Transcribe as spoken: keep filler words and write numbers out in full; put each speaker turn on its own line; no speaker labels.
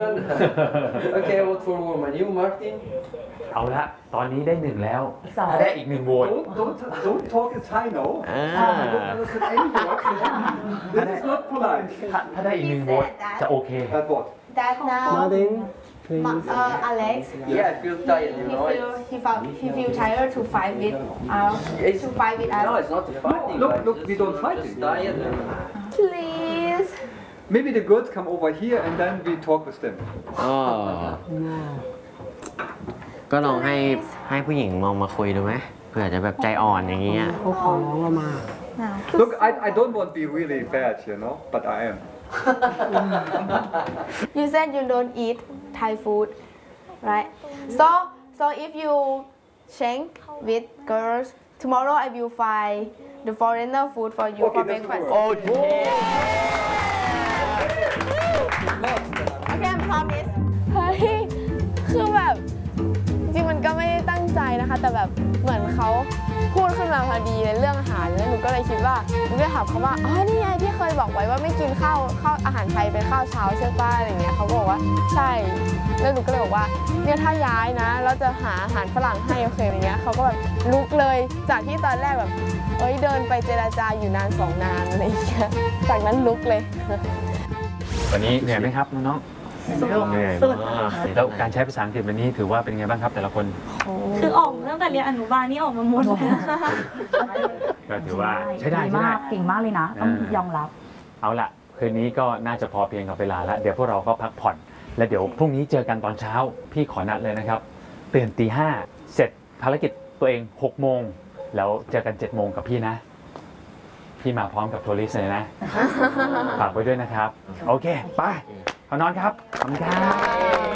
Okay, I vote for woman. You, Martin?
เอาละตอนนี้ได้หนึ่งแล้วถ้าได้อีกหนึ่งโหวต
Don't, don't, don't talk in Thai, no. I don't understand any word. This is not polite.
ถ้าถ้าได้อีกหนึ่งโหวตจะโอเค
That what?
That now,
Martin,
Ma-
please.
uh, Alex,
Yeah, I feel tired, you
he
know.
feel he felt he feel tired to fight with us,
It's,
to fight with
no,
us.
it's not fighting.
Look,
like,
look,
just,
we don't fight
just
it.
tired.
Please.
Maybe the girls come over here and then we talk with them.
อ๋อก็ลองให้ให้ผู้หญิงมองมาคุยดูไหมเผื่อจะแบบใจอ่อนอย่างเงี้ย
เขาขอร้องเรามา
Look, I, I don't want to be really bad, you know, but I am.
You said you don't eat Thai food, right? So so if you shank with girls, tomorrow I will find the foreigner food for you
Okay,
for
that's
breakfast.
good.
โอเค
Okay, I promise.
เฮ้ย คือแบบจริงมันก็ไม่ได้ตั้งใจนะคะ แต่แบบเหมือนเขาพูดขึ้นมาพอดีในเรื่องอาหารแล้วหนูก็เลยคิดว่าหนูก็ถามเขาว่าอ๋อนี่ไงที่เคยบอกไว้ว่าไม่กินข้าวข้าวอาหารไทยเป็นข้าวเช้าใช่ป่ะอะไรเงี้ยเขาบอกว่าใช่แล้วหนูก็เลยบอกว่าเนี่ยถ้าย้ายนะเราจะหาอาหารฝรั่งให้โอเคอย่างเงี้ยเขาก็แบบลุกเลยจากที่ตอนแรกแบบเอ้ยเดินไปเจรจาอยู่นานสองนานอะไรอย่างเงี้ยจากนั้นลุกเลย
วันนี้เหนื่อยไหมครับน้องๆเหนื่อยมากแล้วการใช้ภาษาอังกฤษวันนี้ถือว่าเป็นไงบ้างครับแต่ละคน
คือออกตั้งแต่เรียนอนุบาลนี่ออกมาหมดแล้วค่ะ
ก็ถือว่าใช้ได้ใช้ได้
มากเก่งมากเลยนะ ต้องยอมรับ
เอาละคืนนี้ก็น่าจะพอเพียงกับเวลาแล้วเดี๋ยวพวกเราก็พักผ่อน และเดี๋ยวพรุ่งนี้เจอกันตอนเช้าพี่ขอนัดเลยนะครับตื่นตีห้าเสร็จภารกิจตัวเองหกโมงแล้วเจอกันเจ็ดโมงกับพี่นะ พี่มาพร้อมกับทัวริสต์เลยนะ ฝากไว้ด้วยนะครับ โอเค ไปเอานอนครับขอบคุณครับ